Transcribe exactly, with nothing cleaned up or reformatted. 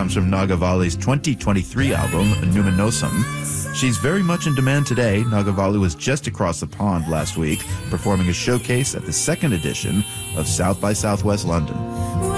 comes from Nagavali's twenty twenty-three album, Numinosum. She's very much in demand today. Nagavali was just across the pond last week, performing a showcase at the second edition of South by Southwest London.